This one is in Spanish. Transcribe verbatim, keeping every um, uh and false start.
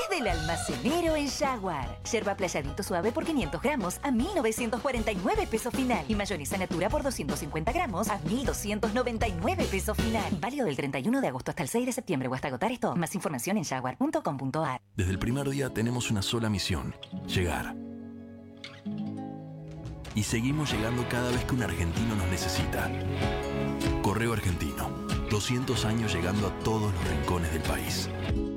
desde el almacenero en Jaguar. Yerba playadito suave por quinientos gramos a mil novecientos cuarenta y nueve pesos final. Y mayonesa natura por doscientos cincuenta gramos a mil doscientos noventa y nueve pesos final. Válido del treinta y uno de agosto hasta el seis de septiembre o hasta agotar esto. Más información en jaguar punto com punto a r. Desde el primer día tenemos una sola misión: llegar. Y seguimos llegando cada vez que un argentino nos necesita. Correo Argentino. doscientos años llegando a todos los rincones del país.